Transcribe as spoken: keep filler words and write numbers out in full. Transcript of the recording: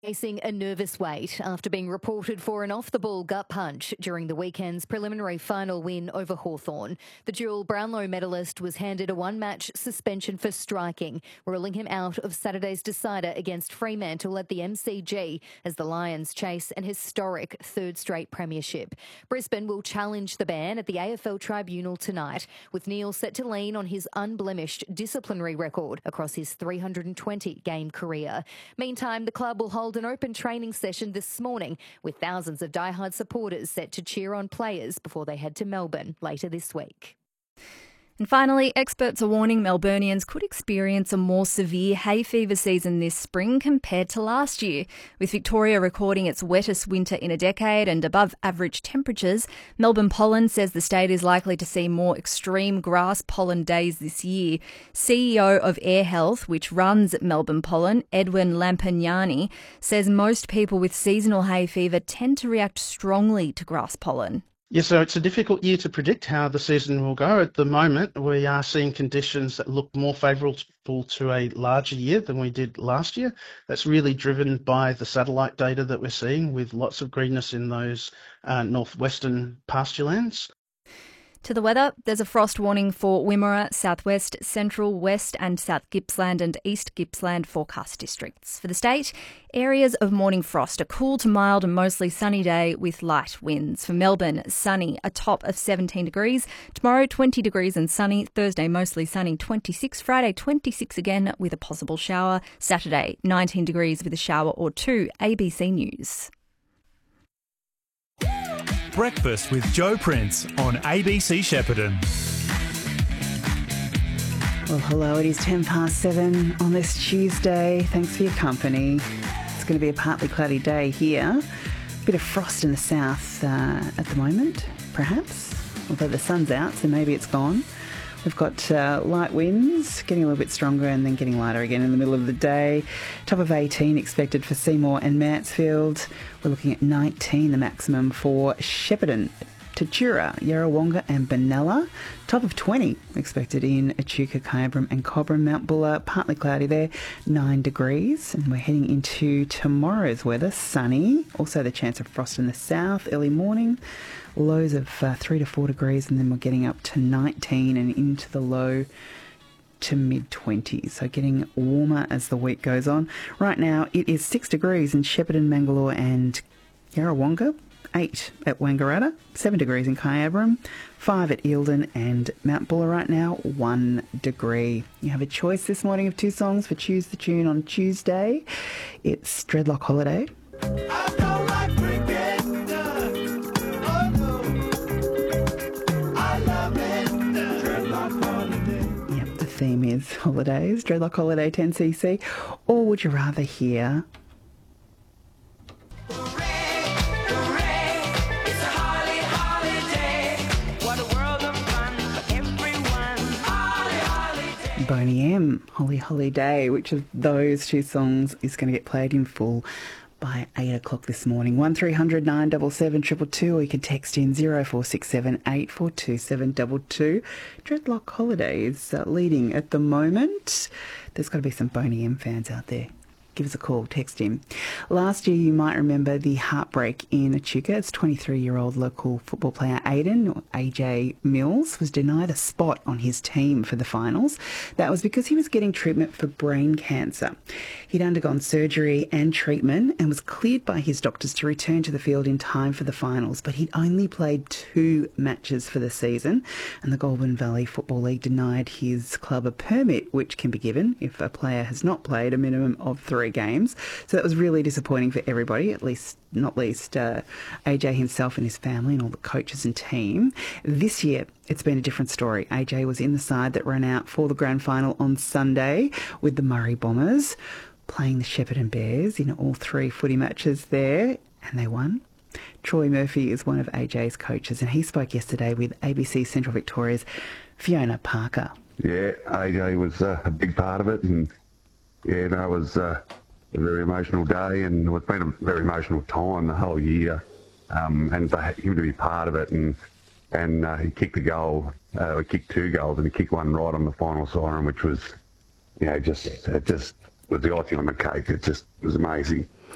Facing a nervous wait after being reported for an off-the-ball gut punch during the weekend's preliminary final win over Hawthorn. The dual Brownlow medalist was handed a one-match suspension for striking, ruling him out of Saturday's decider against Fremantle at the M C G as the Lions chase an historic third straight premiership. Brisbane will challenge the ban at the A F L Tribunal tonight, with Neil set to lean on his unblemished disciplinary record across his three hundred twenty game career. Meantime, the club will hold an open training session this morning with thousands of diehard supporters set to cheer on players before they head to Melbourne later this week. And finally, experts are warning Melburnians could experience a more severe hay fever season this spring compared to last year. With Victoria recording its wettest winter in a decade and above average temperatures, Melbourne Pollen says the state is likely to see more extreme grass pollen days this year. C E O of Air Health, which runs Melbourne Pollen, Edwin Lampagnani, says most people with seasonal hay fever tend to react strongly to grass pollen. Yeah, so it's a difficult year to predict how the season will go. At the moment, we are seeing conditions that look more favourable to a larger year than we did last year. That's really driven by the satellite data that we're seeing, with lots of greenness in those uh, northwestern pasturelands. To the weather, there's a frost warning for Wimmera, southwest, central, west and south Gippsland and east Gippsland forecast districts. For the state, areas of morning frost, a cool to mild and mostly sunny day with light winds. For Melbourne, sunny, a top of seventeen degrees. Tomorrow, twenty degrees and sunny. Thursday, mostly sunny, twenty-six. Friday, twenty-six again with a possible shower. Saturday, nineteen degrees with a shower or two. A B C News. Breakfast with Joe Prince on A B C Shepparton. Well, hello, it is ten past seven on this Tuesday. Thanks for your company. It's going to be a partly cloudy day here. A bit of frost in the south uh, at the moment, perhaps, although the sun's out, so maybe it's gone. We've got uh, light winds getting a little bit stronger and then getting lighter again in the middle of the day. Top of eighteen expected for Seymour and Mansfield. We're looking at nineteen, the maximum for Shepparton, Tatura, Yarrawonga and Benalla. Top of twenty expected in Echuca, Kyabram and Cobram. Mount Buller, partly cloudy there, nine degrees. And we're heading into tomorrow's weather, sunny. Also the chance of frost in the south, early morning. Lows of uh, three to four degrees, and then we're getting up to nineteen and into the low to mid-twenties. So getting warmer as the week goes on. Right now it is six degrees in Shepparton, Mangalore and Yarrawonga. eight at Wangaratta, seven degrees in Kyabram, five at Eildon and Mount Buller right now, one degree. You have a choice this morning of two songs for Choose the Tune on Tuesday. It's Dreadlock Holiday. I don't like cricket. Oh no. I love it. Dreadlock Holiday. Yep, the theme is holidays, Dreadlock Holiday ten C C. Or would you rather hear... Boney M, Holly Holiday, which of those two songs is going to get played in full by eight o'clock this morning. one three hundred nine seven seven two two two, or you can text in zero four six seven eight four two seven two two. Dreadlock Holiday is uh, leading at the moment. There's got to be some Boney M fans out there. Give us a call, text him. Last year, you might remember the heartbreak in Echuca. It's twenty-three-year-old local football player Aidan, A J Mills, was denied a spot on his team for the finals. That was because he was getting treatment for brain cancer. He'd undergone surgery and treatment and was cleared by his doctors to return to the field in time for the finals, but he'd only played two matches for the season, and the Goulburn Valley Football League denied his club a permit, which can be given if a player has not played a minimum of three games. So that was really disappointing for everybody, at least, not least uh, A J himself and his family and all the coaches and team. This year, it's been a different story. A J was in the side that ran out for the grand final on Sunday with the Murray Bombers, playing the Shepparton Bears in all three footy matches there, and they won. Troy Murphy is one of A J's coaches, and he spoke yesterday with A B C Central Victoria's Fiona Parker. Yeah, A J was uh, a big part of it, and yeah, no, it was uh, a very emotional day, and it's been a very emotional time the whole year, um, and for him to be part of it, and and uh, he kicked a goal, uh, he kicked two goals, and he kicked one right on the final siren, which was, you know, just it just was the icing on the cake. It just was amazing.